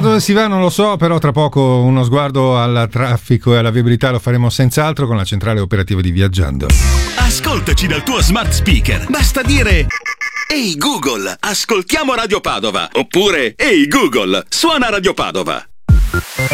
dove si va non lo so, però tra poco uno sguardo al traffico e alla viabilità lo faremo senz'altro con la centrale operativa di Viaggiando. Ascoltaci dal tuo smart speaker. Basta dire: ehi Google, ascoltiamo Radio Padova. Oppure: ehi Google, suona Radio Padova.